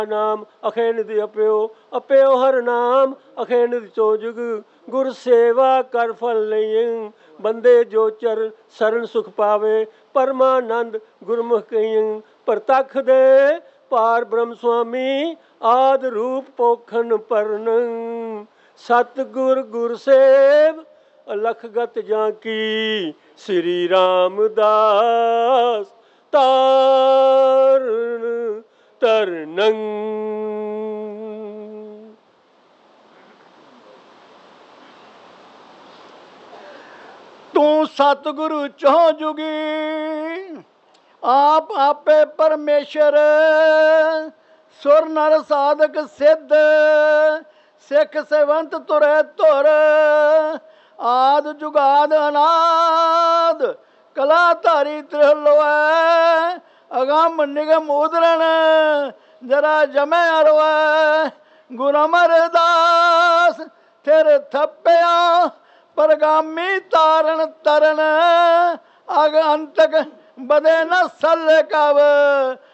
नाम अखे निधि अप्यो अप्यो हर नाम अखे निधि चोजुग गुर सेवा कर फल नहीं बंदे जो चर शरण सुख पावे परमानंद गुरमुख कहीं प्रतख दे पार ब्रह्म स्वामी आद रूप पोखन परन सतगुर गुर सेव अलखगत जाकी श्री रामदास तारण तरनंग। तू सतगुरु चौ जुगी आप आपे परमेश्वर सुर नर साधक सिद्ध सिख सेवंत तुरे तुर आद जुगाद अनाद कलाधारी त्रिलोए अगम निगम उदरण जरा जमै अरवै गुरु अमरदास थिर थप्पिया परगामी तारण तरन अग अंतक बदे न सल कव